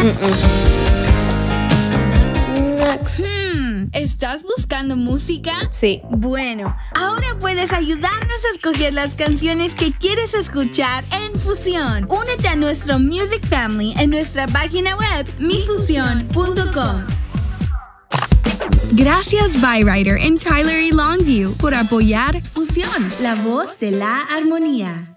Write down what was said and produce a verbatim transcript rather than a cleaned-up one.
Mm-mm. Next. Hmm, ¿estás buscando música? Sí. Bueno, ahora puedes ayudarnos a escoger las canciones que quieres escuchar en Fusión. Únete a nuestro Music Family en nuestra página web mi fusión punto com. Gracias Byrider en Tyler y Longview por apoyar Fusión, la voz de la armonía.